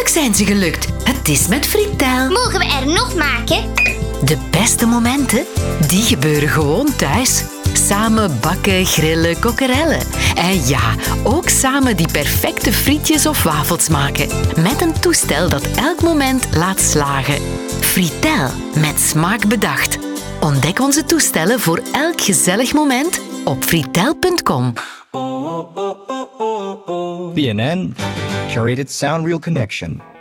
Natuurlijk zijn ze gelukt. Het is met Fritel. Mogen we er nog maken? De beste momenten, die gebeuren gewoon thuis. Samen bakken, grillen, kokkerellen. En ja, ook samen die perfecte frietjes of wafels maken. Met een toestel dat elk moment laat slagen. Fritel, met smaak bedacht. Ontdek onze toestellen voor elk gezellig moment op fritel.com. BNN, curated sound real connection.